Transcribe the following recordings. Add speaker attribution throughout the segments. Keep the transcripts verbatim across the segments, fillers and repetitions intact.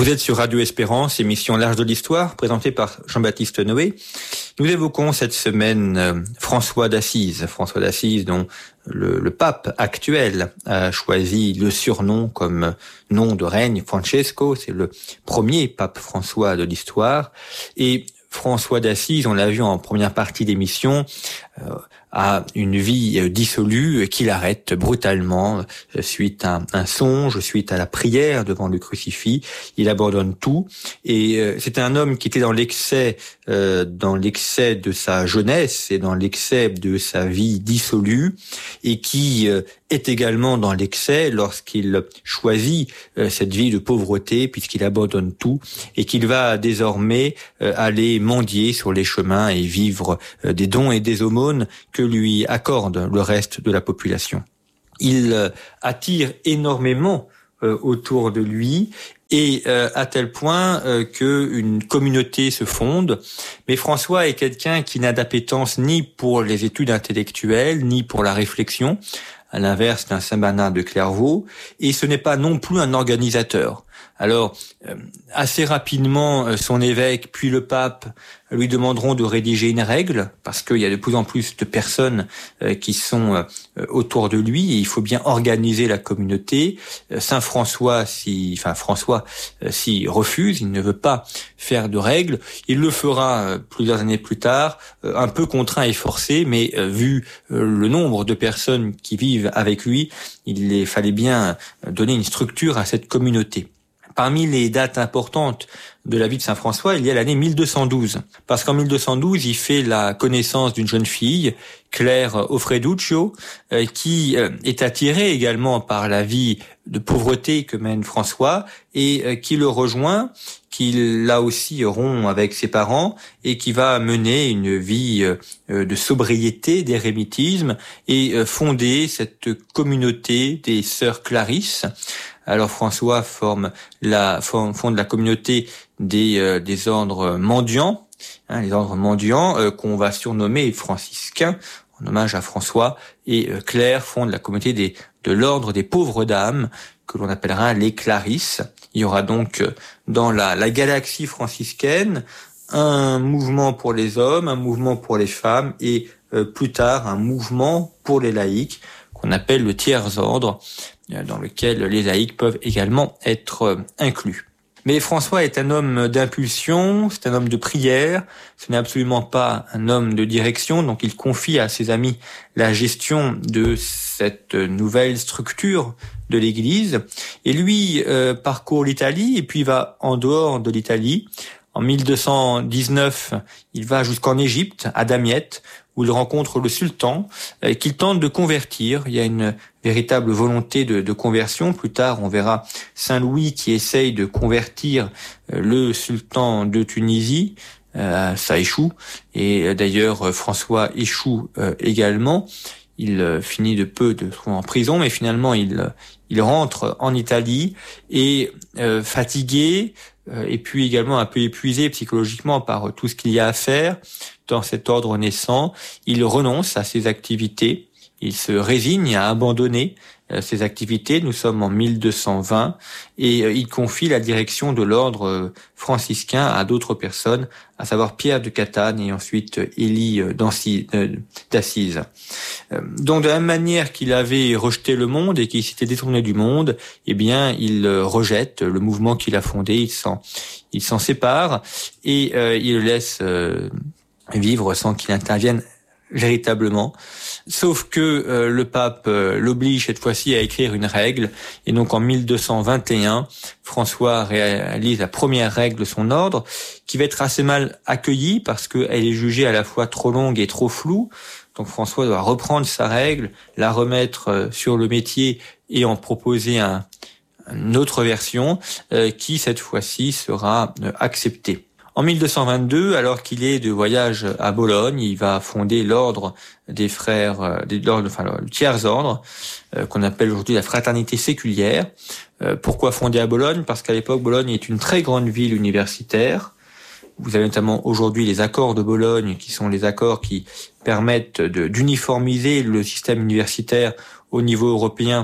Speaker 1: Vous êtes sur Radio Espérance, émission L'Arche de l'Histoire, présentée par Jean-Baptiste Noé. Nous évoquons cette semaine euh, François d'Assise. François d'Assise, dont le, le pape actuel a choisi le surnom comme nom de règne, Francesco. C'est le premier pape François de l'histoire. Et François d'Assise, on l'a vu en première partie d'émission, euh, a une vie dissolue qu'il arrête brutalement suite à un songe, suite à la prière devant le crucifix. Il abandonne tout et euh, c'était un homme qui était dans l'excès, euh, dans l'excès de sa jeunesse et dans l'excès de sa vie dissolue et qui euh, est également dans l'excès lorsqu'il choisit euh, cette vie de pauvreté puisqu'il abandonne tout et qu'il va désormais euh, aller mendier sur les chemins et vivre euh, des dons et des aumônes que lui accorde le reste de la population. Il euh, attire énormément euh, autour de lui et euh, à tel point euh, qu'une communauté se fonde. Mais François est quelqu'un qui n'a d'appétence ni pour les études intellectuelles, ni pour la réflexion, à l'inverse d'un Saint-Bernard de Clairvaux, et ce n'est pas non plus un organisateur. Alors, euh, assez rapidement, euh, son évêque, puis le pape, lui demanderont de rédiger une règle, parce qu'il y a de plus en plus de personnes euh, qui sont euh, autour de lui, et il faut bien organiser la communauté. Euh, Saint François, si, enfin François, euh, s'y refuse, il ne veut pas faire de règles, il le fera euh, plusieurs années plus tard, euh, un peu contraint et forcé, mais euh, vu euh, le nombre de personnes qui vivent avec lui, il fallait bien donner une structure à cette communauté. Parmi les dates importantes de la vie de Saint François, il y a l'année mille deux cent douze. Parce qu'en mille deux cent douze, il fait la connaissance d'une jeune fille, Claire Offreduccio, euh, qui euh, est attirée également par la vie de pauvreté que mène François et euh, qui le rejoint, qui là aussi rompt avec ses parents et qui va mener une vie euh, de sobriété, d'érémitisme et euh, fonder cette communauté des sœurs Clarisses. Alors François forme la fonde la communauté des euh, des ordres mendiants, hein, les ordres mendiants euh, qu'on va surnommer franciscains en hommage à François, et euh, Claire fonde la communauté des de l'ordre des pauvres dames que l'on appellera les Clarisses. Il y aura donc euh, dans la la galaxie franciscaine un mouvement pour les hommes, un mouvement pour les femmes et euh, plus tard un mouvement pour les laïcs qu'on appelle le tiers ordre, dans lequel les laïcs peuvent également être inclus. Mais François est un homme d'impulsion, c'est un homme de prière, ce n'est absolument pas un homme de direction, donc il confie à ses amis la gestion de cette nouvelle structure de l'Église, et lui euh, parcourt l'Italie et puis va en dehors de l'Italie. En mille deux cent dix-neuf, il va jusqu'en Égypte, à Damiette, où il rencontre le sultan, euh, qu'il tente de convertir. Il y a une véritable volonté de, de conversion. Plus tard, on verra Saint Louis qui essaye de convertir euh, le sultan de Tunisie. Euh, ça échoue. Et euh, d'ailleurs, François échoue euh, également. Il euh, finit de peu de trouver en prison, mais finalement, il, euh, il rentre en Italie et euh, fatigué, euh, et puis également un peu épuisé psychologiquement par euh, tout ce qu'il y a à faire dans cet ordre naissant, il renonce à ses activités, il se résigne à abandonner euh, ses activités. Nous sommes en mille deux cent vingt et euh, il confie la direction de l'ordre euh, franciscain à d'autres personnes, à savoir Pierre de Catane et ensuite euh, Élie euh, d'Assise. Euh, donc de la même manière qu'il avait rejeté le monde et qu'il s'était détourné du monde, eh bien il euh, rejette le mouvement qu'il a fondé, il s'en, il s'en sépare et euh, il le laisse euh, vivre sans qu'il intervienne véritablement, sauf que euh, le pape euh, l'oblige cette fois-ci à écrire une règle, et donc en mille deux cent vingt et un, François réalise la première règle de son ordre, qui va être assez mal accueillie parce qu'elle est jugée à la fois trop longue et trop floue. Donc François doit reprendre sa règle, la remettre euh, sur le métier et en proposer un, une autre version euh, qui cette fois-ci sera euh, acceptée. En mille deux cent vingt-deux, alors qu'il est de voyage à Bologne, il va fonder l'ordre des frères, des, l'ordre, enfin le tiers ordre, euh, qu'on appelle aujourd'hui la fraternité séculière. Euh, pourquoi fonder à Bologne ? Parce qu'à l'époque, Bologne est une très grande ville universitaire. Vous avez notamment aujourd'hui les accords de Bologne, qui sont les accords qui permettent de, d'uniformiser le système universitaire au niveau européen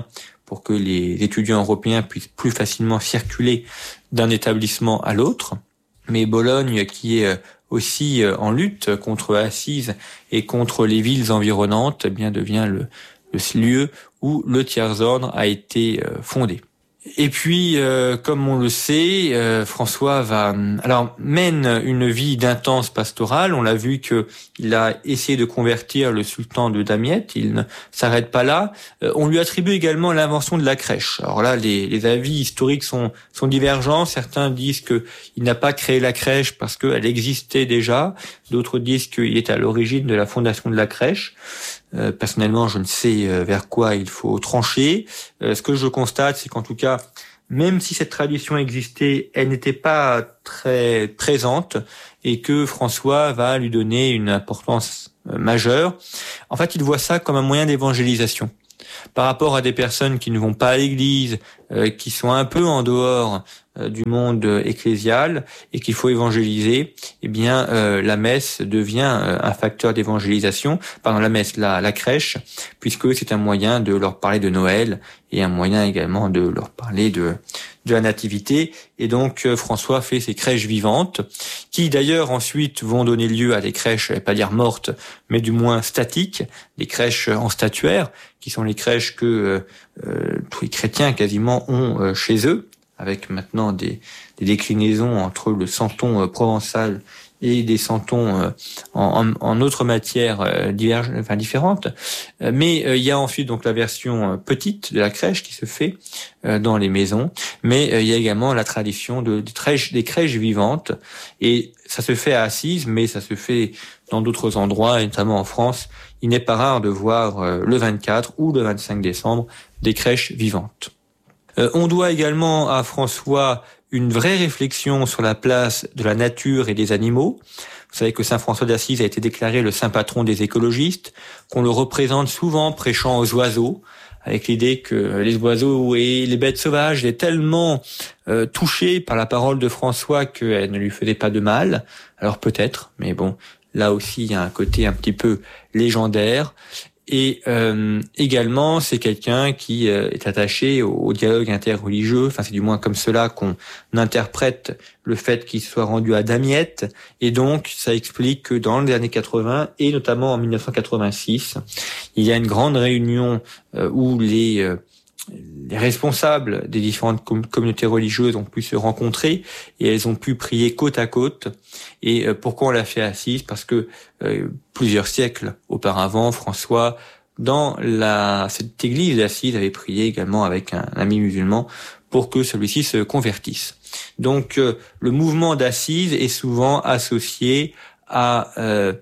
Speaker 1: pour que les étudiants européens puissent plus facilement circuler d'un établissement à l'autre. Mais Bologne, qui est aussi en lutte contre Assise et contre les villes environnantes, eh bien devient le, le lieu où le tiers-ordre a été fondé. Et puis, euh, comme on le sait, euh, François va, alors mène une vie d'intense pastorale. On l'a vu que il a essayé de convertir le sultan de Damiette. Il ne s'arrête pas là. Euh, on lui attribue également l'invention de la crèche. Alors là, les, les avis historiques sont, sont divergents. Certains disent que il n'a pas créé la crèche parce qu'elle existait déjà. D'autres disent qu'il est à l'origine de la fondation de la crèche. Euh, personnellement, je ne sais euh, vers quoi il faut trancher. Euh, ce que je constate, c'est qu'en tout cas, même si cette tradition existait, elle n'était pas très présente et que François va lui donner une importance euh, majeure. En fait, il voit ça comme un moyen d'évangélisation. Par rapport à des personnes qui ne vont pas à l'église, euh, qui sont un peu en dehors euh, du monde ecclésial et qu'il faut évangéliser, eh bien euh, la messe devient euh, un facteur d'évangélisation. Pardon, la messe, la, la crèche, puisque c'est un moyen de leur parler de Noël et un moyen également de leur parler de de la nativité. Et donc euh, François fait ces crèches vivantes, qui d'ailleurs ensuite vont donner lieu à des crèches, je vais pas dire mortes, mais du moins statiques, des crèches en statuaire, qui sont les crèches que euh, euh, tous les chrétiens quasiment ont euh, chez eux, avec maintenant des, des déclinaisons entre le santon euh, provençal et des santons euh, en, en, en autres matières euh, diverges, enfin différentes. Euh, mais euh, il y a ensuite donc la version euh, petite de la crèche qui se fait euh, dans les maisons, mais euh, il y a également la tradition de, des, crèches, des crèches vivantes, et ça se fait à Assise, mais ça se fait dans d'autres endroits, et notamment en France. Il n'est pas rare de voir euh, le vingt-quatre ou le vingt-cinq décembre des crèches vivantes. Euh, on doit également à François une vraie réflexion sur la place de la nature et des animaux. Vous savez que saint François d'Assise a été déclaré le saint patron des écologistes, qu'on le représente souvent prêchant aux oiseaux, avec l'idée que les oiseaux et les bêtes sauvages étaient tellement euh, touchés par la parole de François qu'elles ne lui faisaient pas de mal. Alors peut-être, mais bon, là aussi il y a un côté un petit peu légendaire. Et euh, également, c'est quelqu'un qui euh, est attaché au, au dialogue interreligieux. Enfin, c'est du moins comme cela qu'on interprète le fait qu'il soit rendu à Damiette. Et donc, ça explique que dans les années quatre-vingts, et notamment en mille neuf cent quatre-vingt-six, il y a une grande réunion euh, où les, euh, les responsables des différentes com- communautés religieuses ont pu se rencontrer et elles ont pu prier côte à côte. Et euh, pourquoi on l'a fait à Assise ? Parce que euh, plusieurs siècles auparavant, François, dans la cette église d'Assise, avait prié également avec un, un ami musulman pour que celui-ci se convertisse. Donc, euh, le mouvement d'Assise est souvent associé à, euh,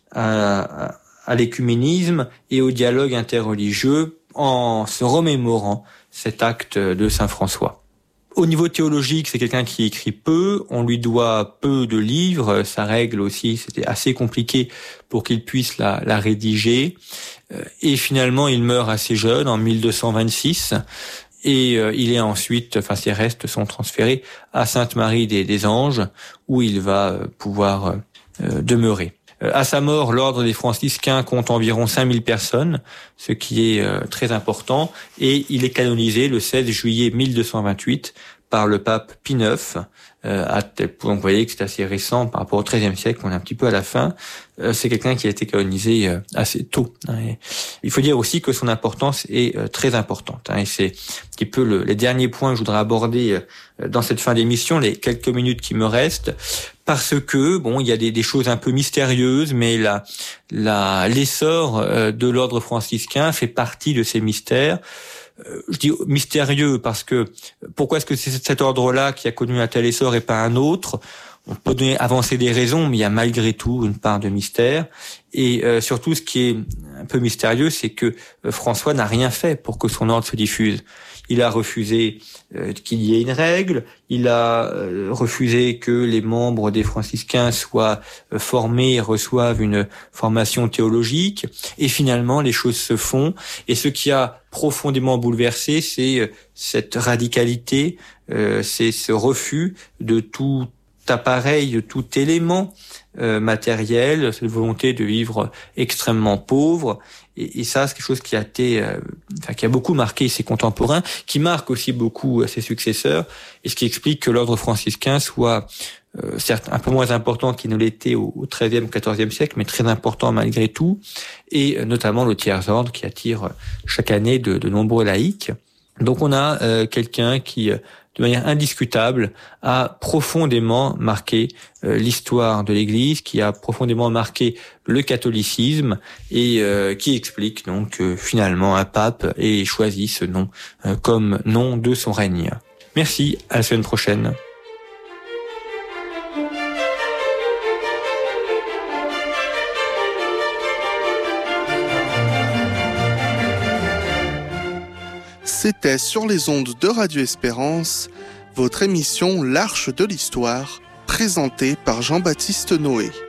Speaker 1: à, à l'écuménisme et au dialogue interreligieux en se remémorant cet acte de saint François. Au niveau théologique, c'est quelqu'un qui écrit peu, on lui doit peu de livres, sa règle aussi, c'était assez compliqué pour qu'il puisse la, la rédiger, et finalement il meurt assez jeune, en mille deux cent vingt-six, et euh, il est ensuite, enfin ses restes sont transférés à Sainte-Marie des, des Anges, où il va euh, pouvoir euh, demeurer. Euh, à sa mort, l'ordre des franciscains compte environ cinq mille personnes, ce qui est euh, très important, et il est canonisé le seize juillet mille deux cent vingt-huit par le pape Pie neuf. Euh, à tel point, vous voyez que c'est assez récent par rapport au treizième siècle, on est un petit peu à la fin. Euh, c'est quelqu'un qui a été canonisé euh, assez tôt. Hein, et il faut dire aussi que son importance est euh, très importante. Hein, et c'est un petit peu le, les derniers points que je voudrais aborder euh, dans cette fin d'émission, les quelques minutes qui me restent, parce que bon, il y a des, des choses un peu mystérieuses, mais la, la, l'essor euh, de l'ordre franciscain fait partie de ces mystères. Je dis mystérieux parce que pourquoi est-ce que c'est cet ordre-là qui a connu un tel essor et pas un autre ? On peut donner, avancer des raisons, mais il y a malgré tout une part de mystère. Et euh, surtout, ce qui est un peu mystérieux, c'est que euh, François n'a rien fait pour que son ordre se diffuse. Il a refusé euh, qu'il y ait une règle, il a euh, refusé que les membres des franciscains soient euh, formés et reçoivent une formation théologique, et finalement les choses se font. Et ce qui a profondément bouleversé, c'est euh, cette radicalité, euh, c'est ce refus de tout appareil, de tout élément euh, matériel, cette volonté de vivre extrêmement pauvre. Et, et ça, c'est quelque chose qui a été, euh, enfin, qui a beaucoup marqué ses contemporains, qui marque aussi beaucoup ses successeurs, et ce qui explique que l'ordre franciscain soit euh, certes un peu moins important qu'il ne l'était au treizième, quatorzième siècle, mais très important malgré tout, et notamment le tiers-ordre qui attire chaque année de, de nombreux laïcs. Donc on a euh, quelqu'un qui, de manière indiscutable, a profondément marqué euh, l'histoire de l'Église, qui a profondément marqué le catholicisme et euh, qui explique donc que finalement un pape ait choisi ce nom euh, comme nom de son règne. Merci, à la semaine prochaine.
Speaker 2: C'était sur les ondes de Radio Espérance, votre émission L'Arche de l'Histoire, présentée par Jean-Baptiste Noé.